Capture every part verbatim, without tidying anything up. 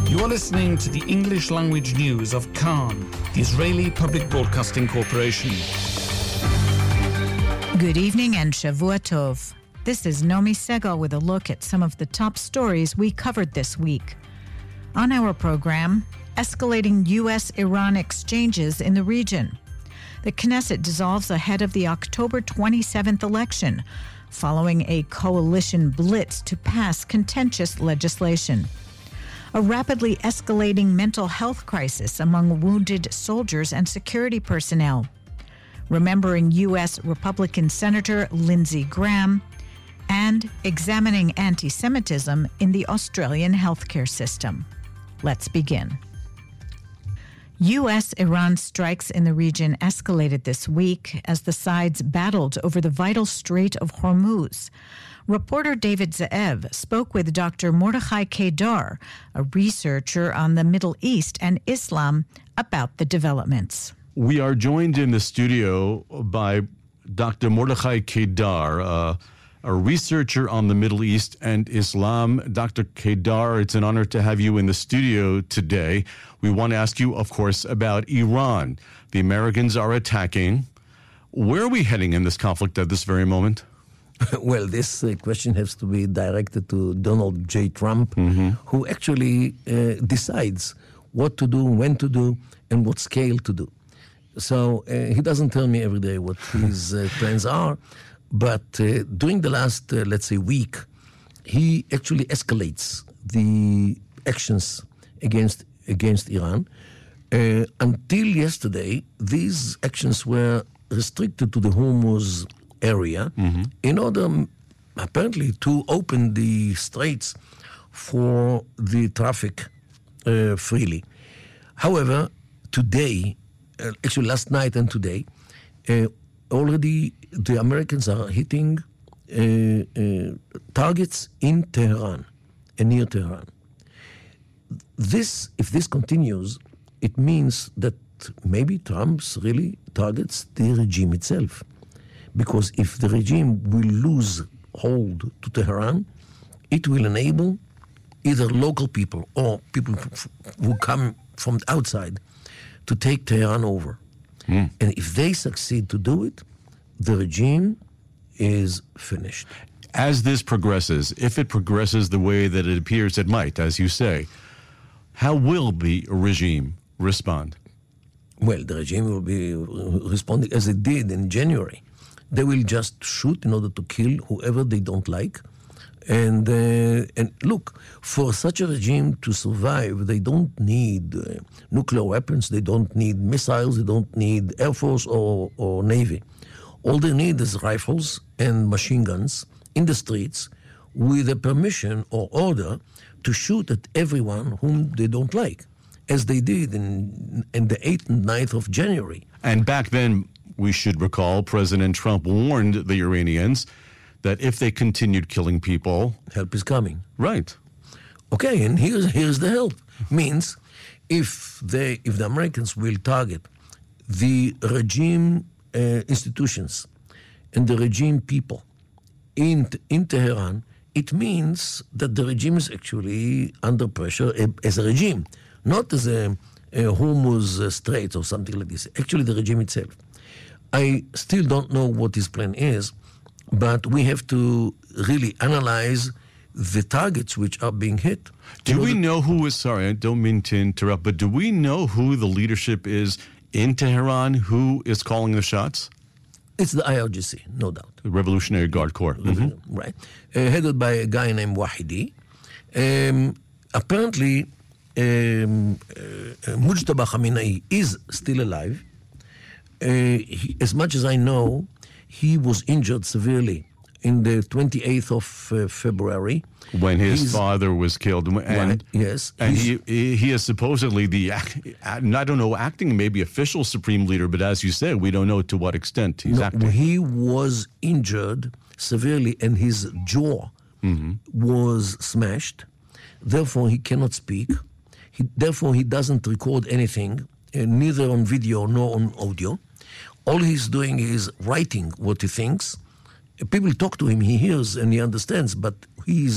You are listening to the English language news of Khan, the Israeli Public Broadcasting Corporation. Good evening and Shavua Tov. This is Nomi Segal with a look at some of the top stories we covered this week. On our program, escalating U S Iran exchanges in the region. The Knesset dissolves ahead of the October twenty-seventh election, following a coalition blitz to pass contentious legislation. A rapidly escalating mental health crisis among wounded soldiers and security personnel. Remembering U S Republican Senator Lindsey Graham, and examining anti-Semitism in the Australian healthcare system. Let's begin. U S-Iran strikes in the region escalated this week as the sides battled over the vital Strait of Hormuz. Reporter David Ze'ev spoke with Doctor Mordechai Kedar, a researcher on the Middle East and Islam, about the developments. We are joined in the studio by Doctor Mordechai Kedar, uh, a researcher on the Middle East and Islam. Doctor Kedar, it's an honor to have you in the studio today. We want to ask you, of course, about Iran. The Americans are attacking. Where are we heading in this conflict at this very moment? Well, this uh, question has to be directed to Donald J. Trump, mm-hmm. who actually uh, decides what to do, when to do, and what scale to do. So uh, he doesn't tell me every day what his uh, plans are, but uh, during the last, uh, let's say, week, he actually escalates the actions against against Iran. Uh, until yesterday, these actions were restricted to the Hormuz area mm-hmm. in order, apparently, to open the straits for the traffic uh, freely. However, today, uh, actually last night and today, uh, already the Americans are hitting uh, uh, targets in Tehran and near Tehran. This, if this continues, it means that maybe Trump's really targets the regime itself. Because if the regime will lose hold to Tehran, it will enable either local people or people who come from the outside to take Tehran over. Mm. And if they succeed to do it, the regime is finished. As this progresses, if it progresses the way that it appears it might, as you say, how will the regime respond? Well, the regime will be responding as it did in January. They will just shoot in order to kill whoever they don't like. And uh, and look, for such a regime to survive, they don't need uh, nuclear weapons, they don't need missiles, they don't need Air Force or, or Navy. All they need is rifles and machine guns in the streets with a permission or order to shoot at everyone whom they don't like, as they did in, in the eighth and ninth of January. And back then, we should recall, President Trump warned the Iranians that if they continued killing people... help is coming. Right. Okay, and here's here's the help. Means if they if the Americans will target the regime uh, institutions and the regime people in, in Tehran, it means that the regime is actually under pressure as a regime, not as a, a Hormuz Strait or something like this. Actually, the regime itself. I still don't know what his plan is, but we have to really analyze the targets which are being hit. Do we know who is, sorry, I don't mean to interrupt, but do we know who the leadership is in Tehran, who is calling the shots? It's the I R G C, no doubt. The Revolutionary Guard Corps. Mm-hmm. Right. Uh, headed by a guy named Wahidi. Um, apparently, um, uh, Mujtaba Khamenei is still alive. Uh, he, as much as I know, he was injured severely in the twenty-eighth of uh, February. When his He's, father was killed. And, right, yes. And he, he is supposedly the, I don't know, acting maybe official supreme leader, but as you said, we don't know to what extent he's no, acting. He was injured severely and his jaw mm-hmm. was smashed. Therefore, he cannot speak. He, therefore, he doesn't record anything, uh, neither on video nor on audio. All he's doing is writing what he thinks. People talk to him, he hears and he understands, but he's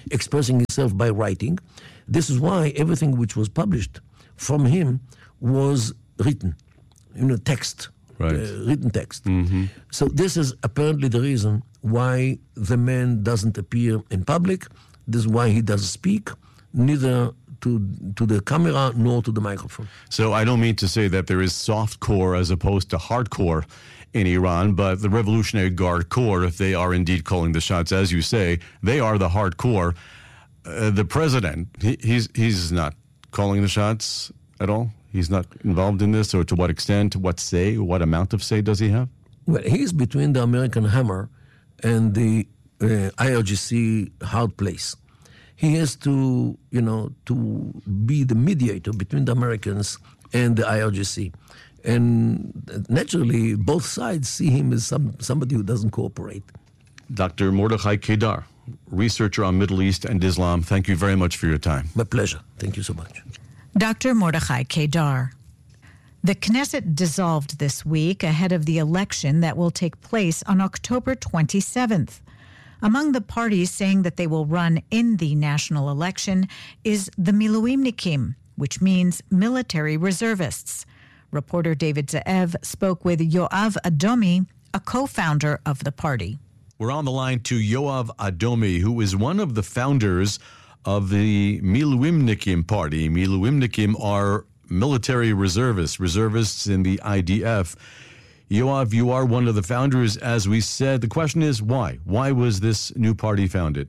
expressing himself by writing. This is why everything which was published from him was written, you know, text, right. uh, written text. Mm-hmm. So this is apparently the reason why the man doesn't appear in public. This is why he doesn't speak, neither to to the camera nor to the microphone. So I don't mean to say that there is soft core as opposed to hardcore in Iran, but the Revolutionary Guard Corps, if they are indeed calling the shots, as you say, they are the hardcore. Uh, the president, he, he's he's not calling the shots at all? He's not involved in this, or to what extent, what say, what amount of say does he have? Well, he's between the American hammer and the uh, I R G C hard place. He has to, you know, to be the mediator between the Americans and the I R G C. And naturally, both sides see him as some somebody who doesn't cooperate. Doctor Mordechai Kedar, researcher on Middle East and Islam, thank you very much for your time. My pleasure. Thank you so much. Doctor Mordechai Kedar. The Knesset dissolved this week ahead of the election that will take place on October twenty-seventh. Among the parties saying that they will run in the national election is the Miluimnikim, which means military reservists. Reporter David Ze'ev spoke with Yoav Adomi, a co-founder of the party. We're on the line to Yoav Adomi, who is one of the founders of the Miluimnikim party. Miluimnikim are military reservists, reservists in the I D F. Yoav, you are one of the founders, as we said. The question is, why? Why was this new party founded?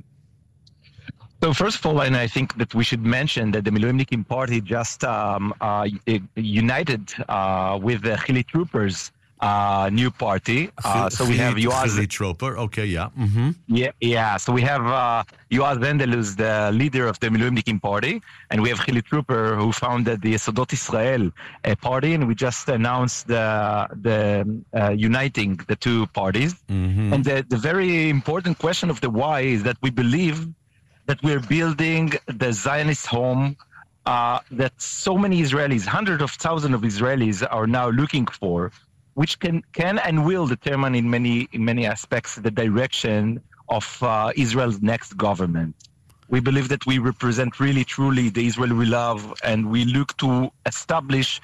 So first of all, and I think that we should mention that the Miluimnikim party just um, uh, united uh, with the Chili Troopers uh, new party. Uh, so we have Yoaz. Chili Trooper, okay, yeah. Mm-hmm. Yeah, yeah. So we have uh, Yoaz Wendel, who's the leader of the Miluimnikim party, and we have Chili Trooper, who founded the Yesodot Israel uh, party, and we just announced the the uh, uniting the two parties. Mm-hmm. And the, the very important question of the why is that we believe that we're building the Zionist home uh, that so many Israelis, hundreds of thousands of Israelis, are now looking for, which can can and will determine in many in many aspects the direction of uh, Israel's next government. We believe that we represent really truly the Israel we love, and we look to establish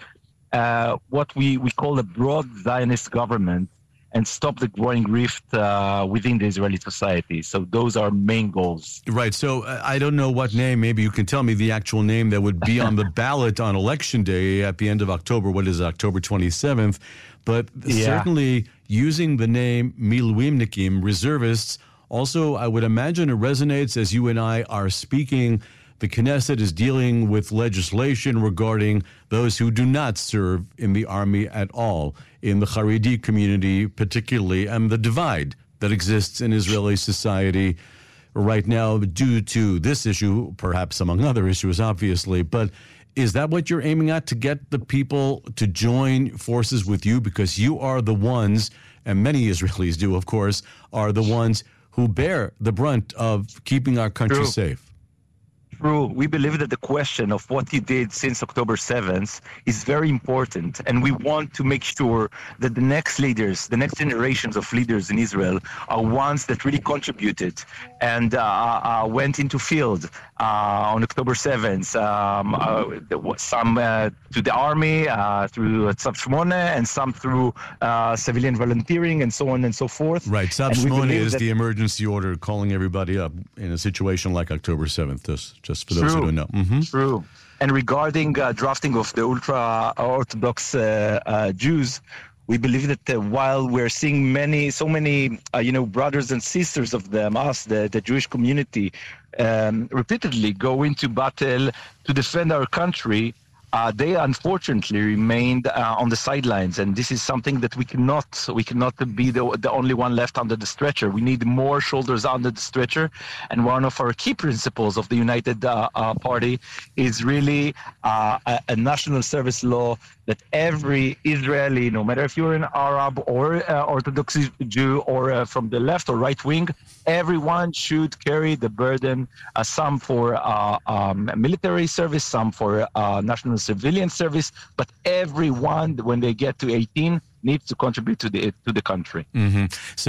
uh, what we, we call a broad Zionist government and stop the growing rift uh, within the Israeli society. So those are main goals. Right. So uh, I don't know what name, maybe you can tell me the actual name that would be on the ballot on Election Day at the end of October. What is it, October twenty-seventh? But yeah. Certainly using the name Miluimnikim, reservists, also I would imagine it resonates as you and I are speaking. The Knesset is dealing with legislation regarding those who do not serve in the army at all, in the Haredi community particularly, and the divide that exists in Israeli society right now due to this issue, perhaps among other issues, obviously. But is that what you're aiming at, to get the people to join forces with you? Because you are the ones, and many Israelis do, of course, are the ones who bear the brunt of keeping our country True. safe. True. We believe that the question of what he did since October seventh is very important, and we want to make sure that the next leaders, the next generations of leaders in Israel, are ones that really contributed and uh, uh, went into field uh, on October seventh. Um, uh, some uh, to the army uh, through Tzav Shmone, and some through uh, civilian volunteering, and so on and so forth. Right. Tzav Shmone is the emergency order calling everybody up in a situation like October seventh. Just, just for those True. who don't know. Mm-hmm. True. And regarding uh, drafting of the ultra-Orthodox uh, uh, Jews, we believe that uh, while we're seeing many, so many, uh, you know, brothers and sisters of them, us, the, the Jewish community, um, repeatedly go into battle to defend our country, uh, they unfortunately remained uh, on the sidelines, and this is something that we cannot we cannot be the, the only one left under the stretcher. We need more shoulders under the stretcher, and one of our key principles of the United uh, uh, Party is really uh, a, a national service law that every Israeli, no matter if you're an Arab or uh, Orthodox Jew or uh, from the left or right wing, everyone should carry the burden, uh, some for uh, um, military service, some for uh, national civilian service, but everyone, when they get to eighteen, needs to contribute to the to the country. Mm-hmm. So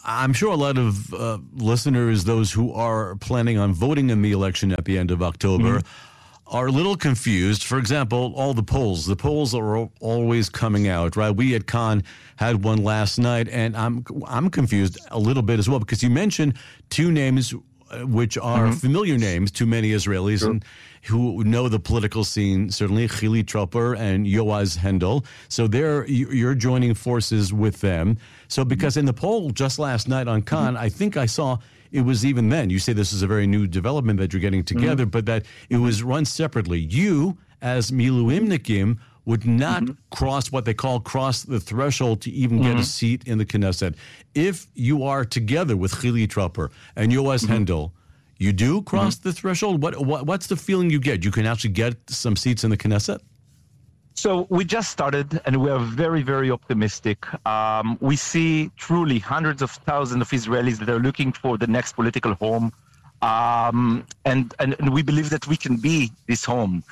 I'm sure a lot of uh, listeners, those who are planning on voting in the election at the end of October, mm-hmm. are a little confused. For example, all the polls. The polls are always coming out, right? We at Khan had one last night, and I'm I'm confused a little bit as well, because you mentioned two names which are mm-hmm. familiar names to many Israelis sure. and who know the political scene, certainly Chili Tropper and Yoaz Hendel. So they're, you're joining forces with them. So because in the poll just last night on Khan, mm-hmm. I think I saw it was even then, you say this is a very new development that you're getting together, mm-hmm. but that it was run separately. You, as Miluimnikim, would not mm-hmm. cross what they call cross the threshold to even mm-hmm. get a seat in the Knesset. If you are together with Chili Tropper and Yoaz mm-hmm. Hendel, you do cross mm-hmm. the threshold? What, what What's the feeling you get? You can actually get some seats in the Knesset? So we just started, and we are very, very optimistic. Um, we see truly hundreds of thousands of Israelis that are looking for the next political home. Um, and, and, and we believe that we can be this home.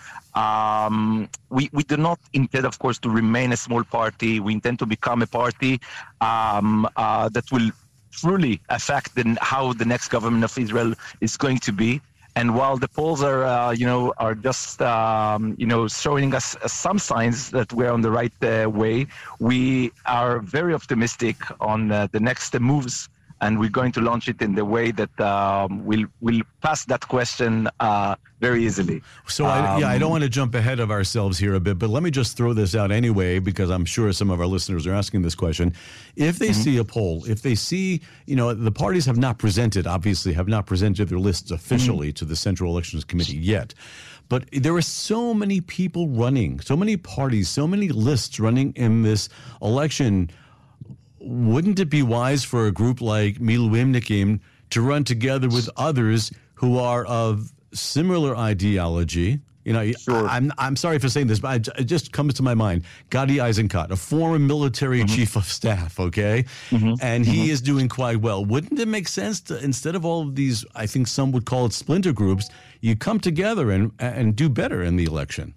Um, we, we do not intend, of course, to remain a small party. We intend to become a party um, uh, that will truly affect the, how the next government of Israel is going to be. And while the polls are, uh, you know, are just, um, you know, showing us some signs that we're on the right uh, way, we are very optimistic on uh, the next uh, moves. And we're going to launch it in the way that um, we'll, we'll pass that question uh, very easily. So, I, um, yeah, I don't want to jump ahead of ourselves here a bit, but let me just throw this out anyway, because I'm sure some of our listeners are asking this question. If they mm-hmm. see a poll, if they see, you know, the parties have not presented, obviously have not presented their lists officially mm-hmm. to the Central Elections Committee yet, but there are so many people running, so many parties, so many lists running in this election. Wouldn't it be wise for a group like Miluimnikim to run together with others who are of similar ideology? You know, sure. I, I'm I'm sorry for saying this, but I, it just comes to my mind. Gadi Eisenkot, a former military mm-hmm. chief of staff, okay? Mm-hmm. And he mm-hmm. is doing quite well. Wouldn't it make sense to, instead of all of these, I think some would call it splinter groups, you come together and and do better in the election?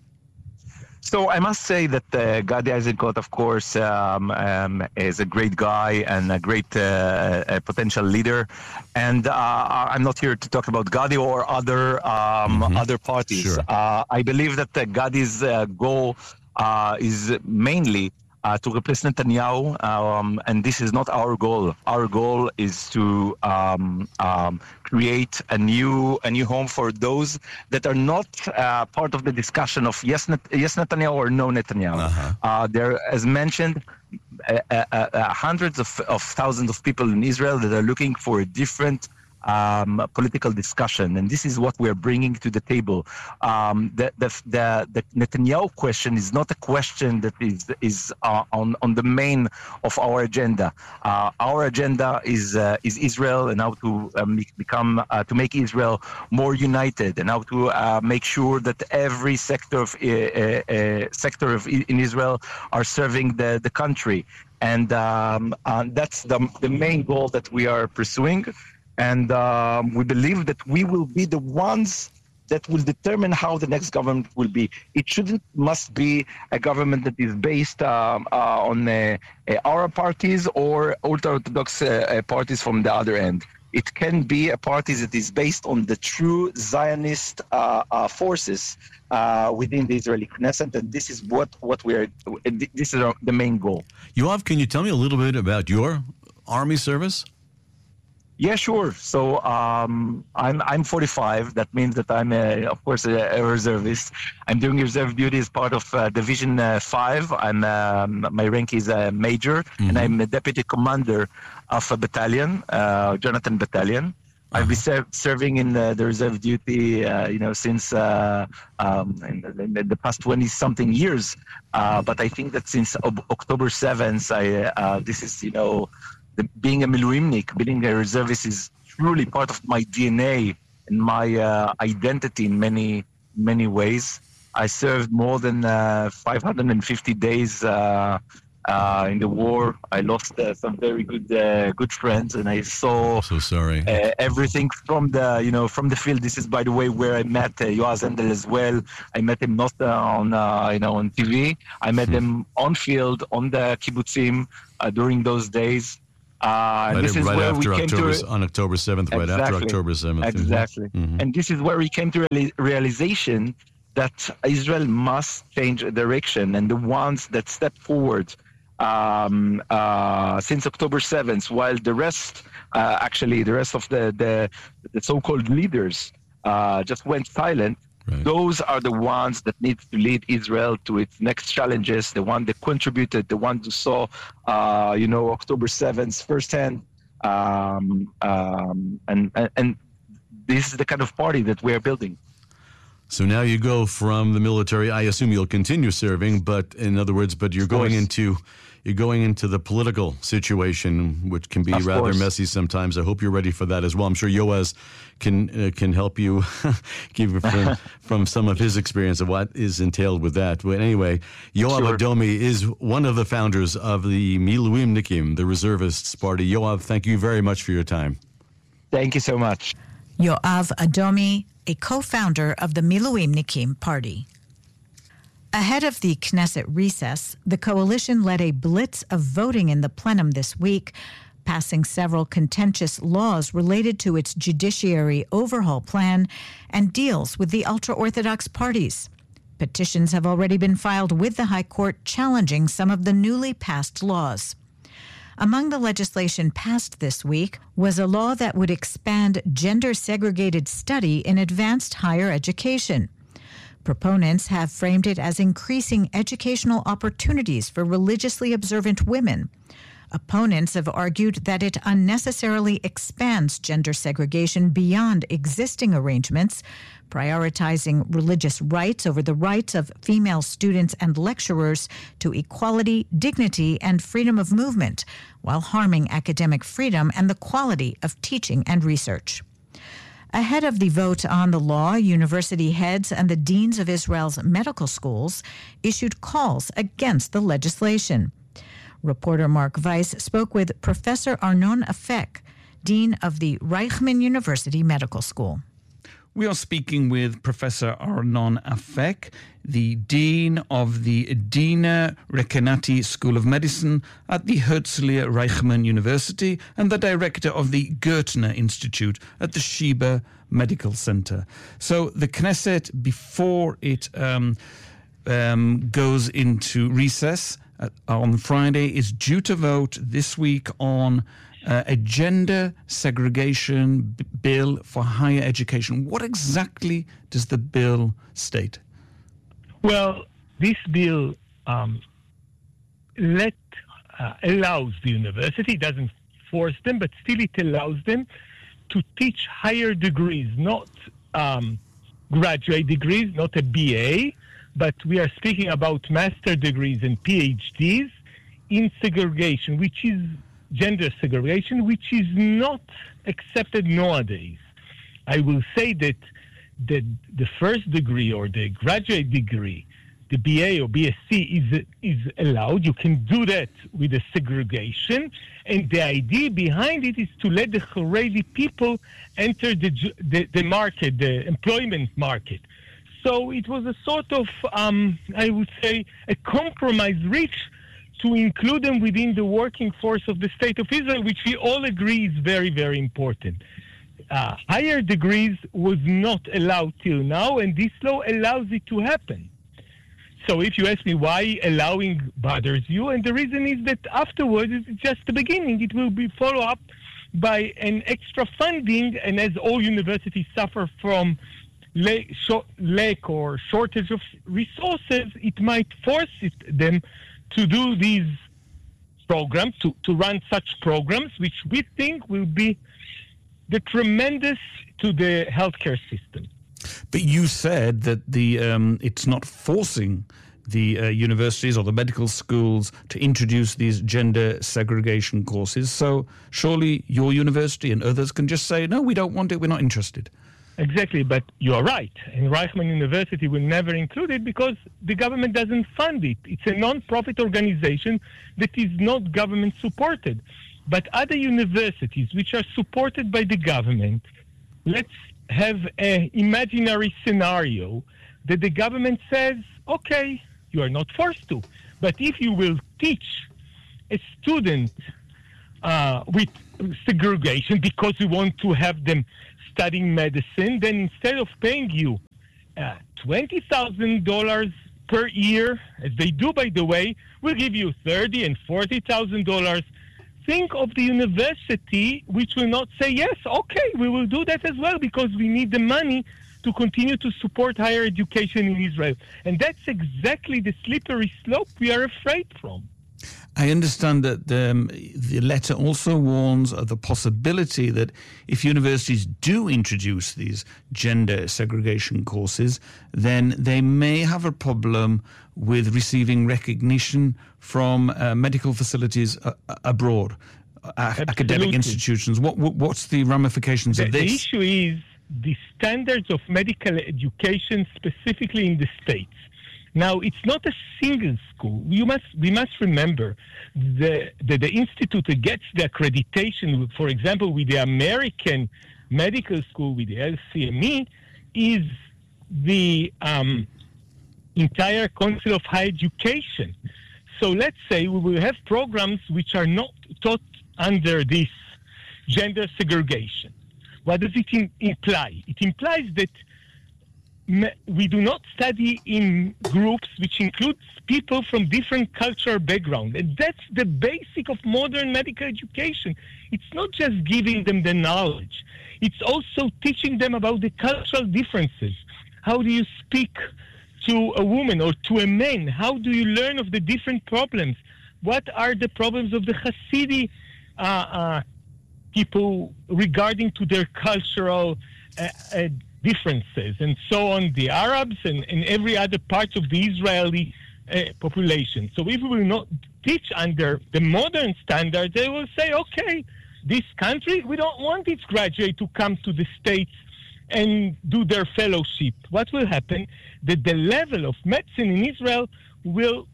So I must say that uh, Gadi Eisenkot, of course, um, um, is a great guy and a great uh, a potential leader. And uh, I'm not here to talk about Gadi or other um, mm-hmm. other parties. Sure. Uh, I believe that uh, Gadi's uh, goal uh, is mainly Uh, to replace Netanyahu, um, and this is not our goal. Our goal is to um, um, create a new a new home for those that are not uh, part of the discussion of yes, Net- yes Netanyahu or no Netanyahu. Uh-huh. Uh, there, as mentioned, uh, uh, uh, hundreds of, of thousands of people in Israel that are looking for a different Um, political discussion, and this is what we're bringing to the table. Um, the, the, the, the Netanyahu question is not a question that is is uh, on on the main of our agenda. Uh, our agenda is uh, is Israel, and how to um, become uh, to make Israel more united, and how to uh, make sure that every sector of uh, uh, sector of in Israel are serving the the country, and um, uh, that's the the main goal that we are pursuing. And um, we believe that we will be the ones that will determine how the next government will be. It shouldn't must be a government that is based um, uh, on uh, uh, our parties or ultra-Orthodox uh, uh, parties from the other end. It can be a party that is based on the true Zionist uh, uh, forces uh, within the Israeli Knesset, and this is what, what we are. This is our, the main goal. Yoav, can you tell me a little bit about your army service? Yeah, sure. So um, I'm I'm forty-five. That means that I'm, a, of course, a, a reservist. I'm doing reserve duty as part of uh, Division uh, Five. I'm um, my rank is a major, mm-hmm. and I'm a deputy commander of a battalion, uh, Jonathan Battalion. Uh-huh. I've been ser- serving in the, the reserve duty, uh, you know, since uh, um, in the, in the past twenty something years. Uh, but I think that since ob- October seventh, I uh, this is, you know. The, being a Miluimnik, being a reservist is truly part of my D N A and my uh, identity in many, many ways. I served more than uh, five hundred fifty days uh, uh, in the war. I lost uh, some very good, uh, good friends, and I saw so sorry. Uh, everything from the, you know, from the field. This is, by the way, where I met uh, Yoaz Hendel as well. I met him not uh, on, uh, you know, on T V. I met hmm. him on field, on the kibbutzim uh, during those days. Uh, right this is right where after we came October, to on October seventh, right exactly, after October seventh. Exactly. Mm-hmm. And this is where we came to reali- realization that Israel must change direction. And the ones that stepped forward um, uh, since October seventh, while the rest, uh, actually, the rest of the, the, the so-called leaders uh, just went silent, right. Those are the ones that need to lead Israel to its next challenges, the one that contributed, the one who saw, uh, you know, October seventh firsthand. Um, um, and, and, and this is the kind of party that we are building. So now you go from the military. I assume you'll continue serving, but in other words, but you're going into you're going into the political situation, which can be of rather course. messy sometimes. I hope you're ready for that as well. I'm sure Yoaz can uh, can help you give from, from some of his experience of what is entailed with that. But anyway, Yoav Sure. Adomi is one of the founders of the Miluimnikim, the Reservists Party. Yoav, thank you very much for your time. Thank you so much. Yoav Adomi, a co-founder of the Miluimnikim Party. Ahead of the Knesset recess, the coalition led a blitz of voting in the plenum this week, passing several contentious laws related to its judiciary overhaul plan and deals with the ultra-Orthodox parties. Petitions have already been filed with the High Court challenging some of the newly passed laws. Among the legislation passed this week was a law that would expand gender-segregated study in advanced higher education. Proponents have framed it as increasing educational opportunities for religiously observant women. Opponents have argued that it unnecessarily expands gender segregation beyond existing arrangements, prioritizing religious rights over the rights of female students and lecturers to equality, dignity, and freedom of movement, while harming academic freedom and the quality of teaching and research. Ahead of the vote on the law, university heads and the deans of Israel's medical schools issued calls against the legislation. Reporter Mark Weiss spoke with Professor Arnon Afek, dean of the Reichman University Medical School. We are speaking with Professor Arnon Afek, the Dean of the Dina Rekanati School of Medicine at the Herzliya Reichman University and the Director of the Gertner Institute at the Sheba Medical Center. So the Knesset, before it um, um, goes into recess uh, on Friday, is due to vote this week on Uh, a gender segregation b- bill for higher education. What exactly does the bill state? Well, this bill um, let uh, allows the university, doesn't force them, but still it allows them to teach higher degrees, not um, graduate degrees, not a B A, but we are speaking about master degrees and P H Ds in segregation, which is gender segregation, which is not accepted nowadays. I will say that the, the first degree or the graduate degree, the B A or B S c is, is allowed. You can do that with the segregation. And the idea behind it is to let the Haredi people enter the, the, the market, the employment market. So it was a sort of, um, I would say, a compromise reached to include them within the working force of the State of Israel, which we all agree is very, very important. Uh, higher degrees was not allowed till now, and this law allows it to happen. So if you ask me why allowing bothers you, and the reason is that afterwards, it's just the beginning. It will be followed up by an extra funding, and as all universities suffer from lack or shortage of resources, it might force it, them to do these programs, to, to run such programs, which we think will be the tremendous to the healthcare system. But you said that the um, it's not forcing the uh, universities or the medical schools to introduce these gender segregation courses. So surely your university and others can just say, no, we don't want it, we're not interested. Exactly, but you are right. And Reichman University will never include it because the government doesn't fund it. It's a non-profit organization that is not government supported. But other universities which are supported by the government, let's have an imaginary scenario that the government says, okay, you are not forced to, but if you will teach a student uh, with segregation because we want to have them studying medicine, then instead of paying you uh, twenty thousand dollars per year, as they do, by the way, we'll give you thirty thousand dollars and forty thousand dollars. Think of the university which will not say, yes, okay, we will do that as well because we need the money to continue to support higher education in Israel. And that's exactly the slippery slope we are afraid from. I understand that the, um, the letter also warns of the possibility that if universities do introduce these gender segregation courses, then they may have a problem with receiving recognition from uh, medical facilities uh, abroad, uh, academic institutions. What, what What's the ramifications the, of this? The issue is the standards of medical education, specifically in the States. Now, it's not a single school. You must, we must remember the, the, the institute that gets the accreditation, for example, with the American Medical School, with the L C M E, is the um, entire Council of Higher Education. So let's say we will have programs which are not taught under this gender segregation. What does it in, imply? It implies that we do not study in groups which include people from different cultural backgrounds. And that's the basic of modern medical education. It's not just giving them the knowledge. It's also teaching them about the cultural differences. How do you speak to a woman or to a man? How do you learn of the different problems? What are the problems of the Hasidic uh, uh, people regarding to their cultural uh, uh, differences, and so on, the Arabs and, and every other part of the Israeli uh, population. So if we will not teach under the modern standards, they will say, okay, this country, we don't want its graduate to come to the States and do their fellowship. What will happen? That the level of medicine in Israel will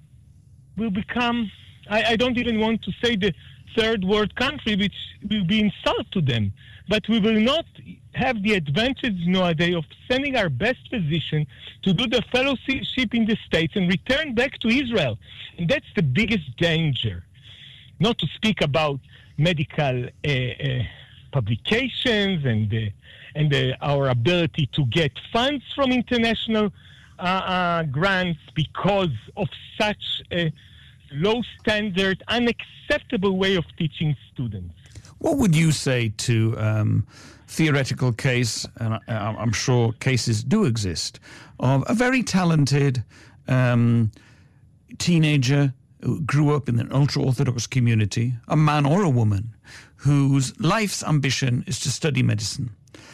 will become, I, I don't even want to say the third world country, which will be insult to them. But we will not have the advantage nowadays of sending our best physician to do the fellowship in the States and return back to Israel. And that's the biggest danger. Not to speak about medical uh, uh, publications and, uh, and uh, our ability to get funds from international uh, uh, grants because of such a low standard, unacceptable way of teaching students. What would you say to um, theoretical case, and I, I'm sure cases do exist, of a very talented um, teenager who grew up in an ultra-Orthodox community, a man or a woman, whose life's ambition is to study medicine.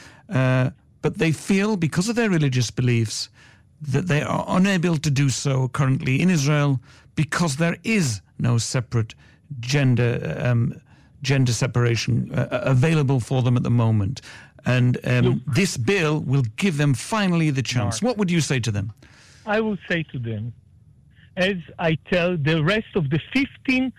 Uh, but they feel, because of their religious beliefs, that they are unable to do so currently in Israel because there is no separate gender um, gender separation uh, available for them at the moment. And um, Look, this bill will give them finally the chance. Mark, what would you say to them? I will say to them, as I tell the rest of the fifteen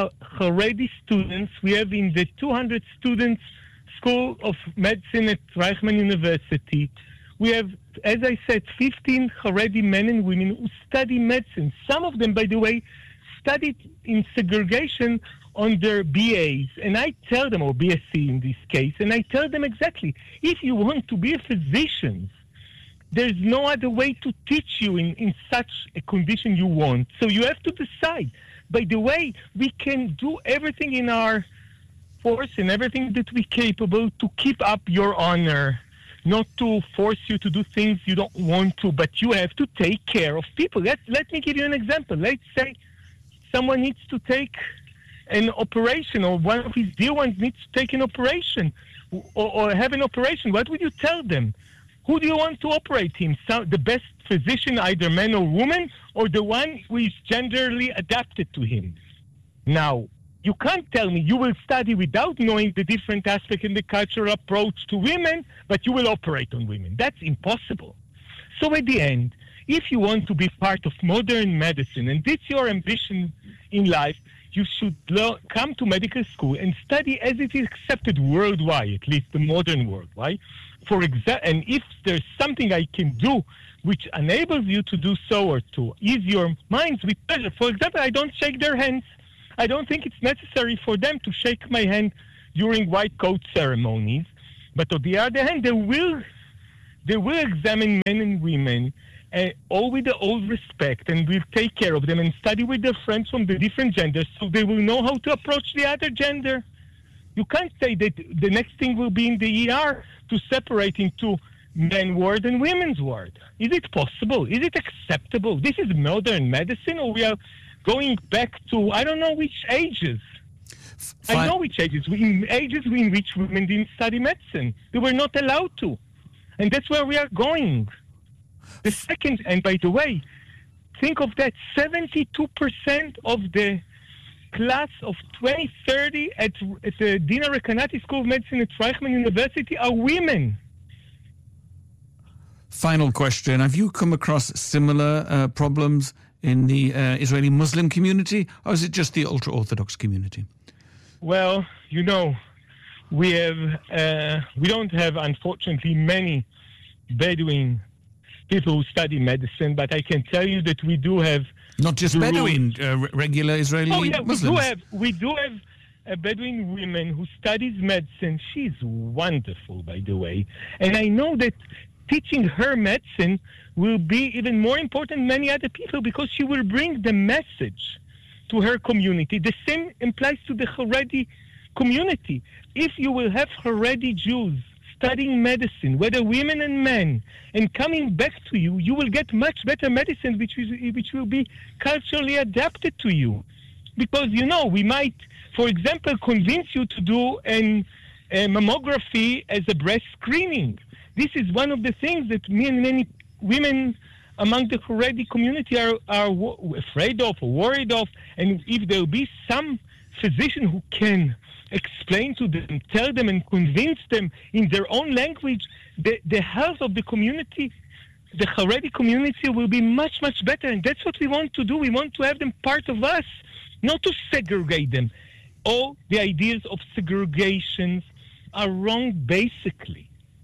Haredi students we have in the two hundred students School of Medicine at Reichman University, we have, as I said, fifteen Haredi men and women who study medicine. Some of them, by the way, studied in segregation on their B As. And I tell them, or B S c in this case, and I tell them exactly, if you want to be a physician, there's no other way to teach you in, in such a condition you want. So you have to decide. By the way, we can do everything in our force and everything that we're capable to keep up your honor, not to force you to do things you don't want to, but you have to take care of people. Let, let me give you an example. Let's say someone needs to take an operation, or one of his dear ones needs to take an operation or, or have an operation. What would you tell them? Who do you want to operate him? So the best physician, either man or woman, or the one who is genderly adapted to him? Now, you can't tell me you will study without knowing the different aspect in the cultural approach to women, but you will operate on women. That's impossible. So at the end, if you want to be part of modern medicine, and this is your ambition in life, you should lo- come to medical school and study as it is accepted worldwide, at least the modern world, right? For exa- and if there's something I can do which enables you to do so or to ease your minds, with pleasure. For example, I don't shake their hands. I don't think it's necessary for them to shake my hand during white coat ceremonies. But on the other hand, they will, they will examine men and women, uh, all with the old respect, and will take care of them and study with their friends from the different genders, so they will know how to approach the other gender. You can't say that the next thing will be in the E R to separate into men ward and women's ward. Is it possible? Is it acceptable? This is modern medicine, or we are going back to, I don't know which ages. Fine. I know which ages. In ages in which women didn't study medicine. They were not allowed to. And that's where we are going. The second, and by the way, think of that, seventy-two percent of the class of twenty thirty at, at the Dina Rekanati School of Medicine at Reichman University are women. Final question. Have you come across similar uh, problems in the uh, Israeli Muslim community, or is it just the ultra-Orthodox community? Well, you know, we have uh, we don't have, unfortunately, many Bedouin people who study medicine, but I can tell you that we do have not just Bedouin, uh, regular Israeli oh, yeah, Muslims. We do have we do have a Bedouin woman who studies medicine. She's wonderful, by the way, and I know that teaching her medicine will be even more important than many other people, because she will bring the message to her community. The same applies to the Haredi community. If you will have Haredi Jews studying medicine, whether women and men, and coming back to you, you will get much better medicine, which is, which will be culturally adapted to you. Because, you know, we might, for example, convince you to do an, a mammography as a breast screening. This is one of the things that me and many women among the Haredi community are, are w- afraid of or worried of. And if there will be some physician who can explain to them, tell them and convince them in their own language, the, the health of the community, the Haredi community will be much, much better. And that's what we want to do. We want to have them part of us, not to segregate them. All the ideas of segregations are wrong, basically.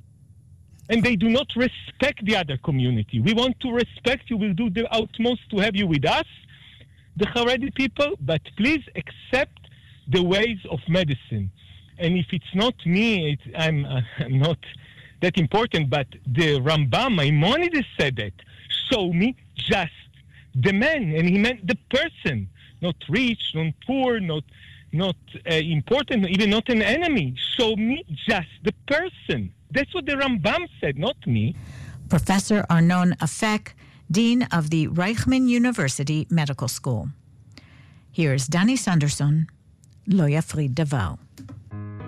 And they do not respect the other community. We want to respect you. We'll do the utmost to have you with us, the Haredi people, but please accept the ways of medicine. And if it's not me, it, I'm, uh, I'm not that important, but the Rambam, Maimonides said that, show me just the man. And he meant the person, not rich, not poor, not, not uh, important, even not an enemy. Show me just the person. That's what the Rambam said, not me. Professor Arnon Afek, Dean of the Reichman University Medical School. Here's Danny Sanderson, Lo Yafrid Davar.